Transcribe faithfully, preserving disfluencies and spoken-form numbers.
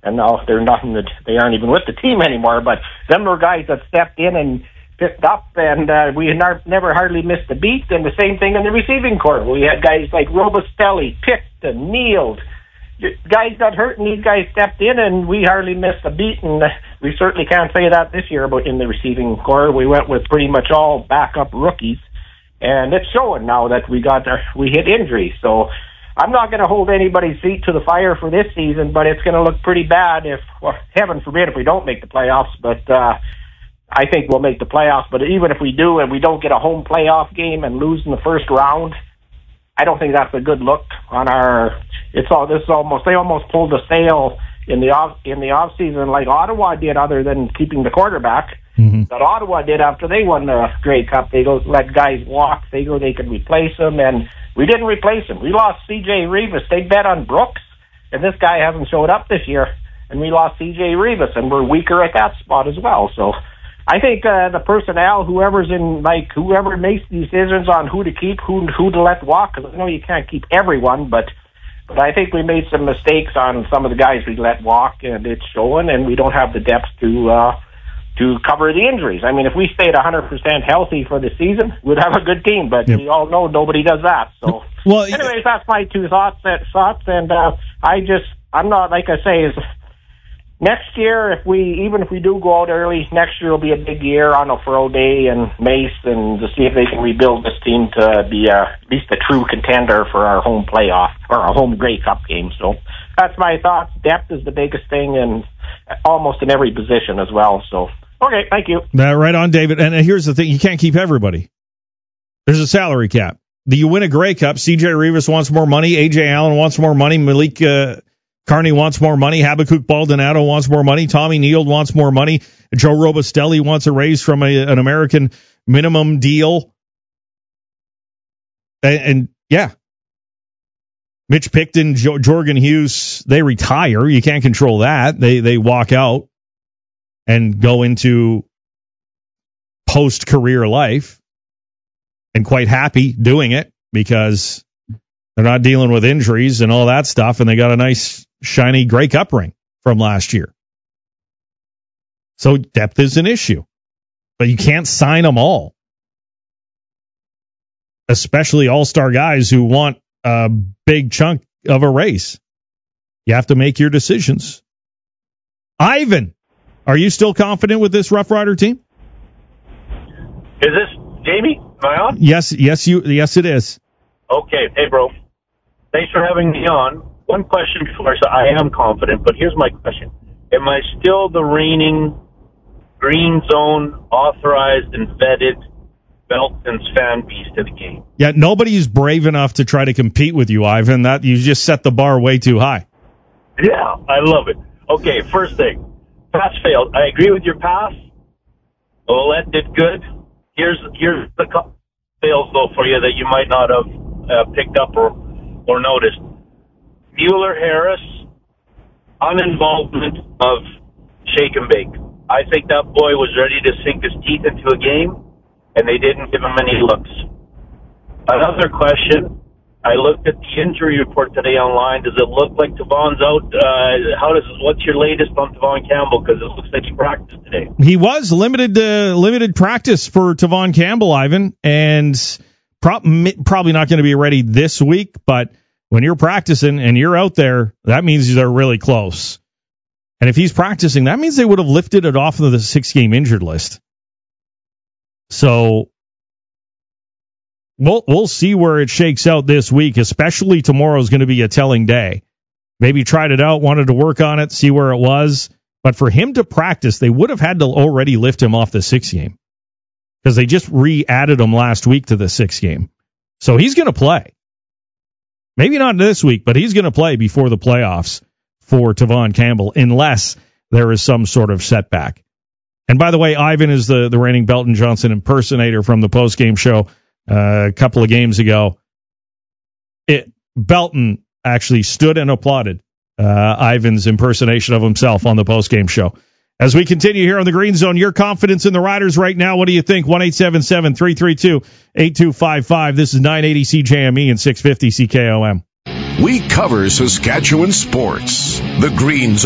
and now they're nothing that they aren't even with the team anymore. But them were guys that stepped in and picked up, and uh, we never hardly missed a beat. And the same thing in the receiving corps. We had guys like Robustelli, picked and kneeled. Guys got hurt, and these guys stepped in, and we hardly missed a beat. And we certainly can't say that this year. But in the receiving corps, we went with pretty much all backup rookies, and it's showing now that we got our, we hit injuries. So I'm not going to hold anybody's feet to the fire for this season, but it's going to look pretty bad if, well, heaven forbid, if we don't make the playoffs. But uh, I think we'll make the playoffs. But even if we do, and we don't get a home playoff game and lose in the first round, I don't think that's a good look on our. It's all this is almost they almost pulled a sail in the off in the off season like Ottawa did, other than keeping the quarterback. Mm-hmm. That Ottawa did after they won the Grey Cup. They go let guys walk. They go they could replace them, and we didn't replace him. We lost C J Revis. They bet on Brooks, and this guy hasn't showed up this year. And we lost C J Revis, and we're weaker at that spot as well. So I think uh, the personnel, whoever's in, like, whoever makes decisions on who to keep, who who to let walk, because I know you can't keep everyone, but but I think we made some mistakes on some of the guys we let walk, and it's showing, and we don't have the depth to uh, to cover the injuries. I mean, if we stayed one hundred percent healthy for the season, we'd have a good team, but yep. we all know nobody does that. So, well, anyways, that's my two thoughts, thoughts and uh, I just, I'm not, like I say, is next year, if we, even if we do go out early, next year will be a big year on O'Farrell Day and Mace, and to see if they can rebuild this team to be a, at least a true contender for our home playoff, or our home Grey Cup game. So that's my thoughts. Depth is the biggest thing, and almost in every position as well. So, okay, thank you. That, right on, David. And here's the thing, you can't keep everybody. There's a salary cap. Do you win a Grey Cup? C J Revis wants more money. A J Allen wants more money. Malik uh, Carney wants more money. Habakkuk Baldonado wants more money. Tommy Neal wants more money. Joe Robustelli wants a raise from a, an American minimum deal. And, and yeah, Mitch Picton, jo- Jorgen Hughes, they retire. You can't control that. They they walk out and go into post-career life, and quite happy doing it because they're not dealing with injuries and all that stuff, and they got a nice, shiny Grey Cup ring from last year. So depth is an issue, but you can't sign them all, especially all-star guys who want a big chunk of a race. You have to make your decisions. Ivan, are you still confident with this Rough Rider team? Is this Jamie? Am I on? Yes, yes, you, yes, it is. Okay, hey, bro. Thanks for having me on. One question before, so I am confident, but here's my question. Am I still the reigning Green Zone authorized and vetted Belton's fan beast of the game? Yeah, nobody's brave enough to try to compete with you, Ivan. That you just set the bar way too high. Yeah, I love it. Okay, first thing. Pass failed. I agree with your pass. Olette did good. Here's here's the couple fails, though, for you that you might not have uh, picked up or, or noticed. Mueller-Harris, uninvolvement of shake and bake. I think that boy was ready to sink his teeth into a game, and they didn't give him any looks. Another question, I looked at the injury report today online. Does it look like Tavon's out? Uh, how does? What's your latest on Tavon Campbell? Because it looks like he practiced today. He was limited uh, limited practice for Tavon Campbell, Ivan, and pro- probably not going to be ready this week, but when you're practicing and you're out there, that means they're really close. And if he's practicing, that means they would have lifted it off of the six-game injured list. So we'll we'll see where it shakes out this week, especially tomorrow is going to be a telling day. Maybe tried it out, wanted to work on it, see where it was. But for him to practice, they would have had to already lift him off the six-game because they just re-added him last week to the six-game. So he's going to play. Maybe not this week, but he's going to play before the playoffs for Tavon Campbell, unless there is some sort of setback. And by the way, Ivan is the, the reigning Belton Johnson impersonator from the postgame show uh, a couple of games ago. It, Belton actually stood and applauded uh, Ivan's impersonation of himself on the postgame show. As we continue here on the Green Zone, your confidence in the Riders right now, what do you think? one eight seven seven, three three two, eight two five five. This is nine eighty C J M E and six fifty C K O M. We cover Saskatchewan sports. The Green Zone.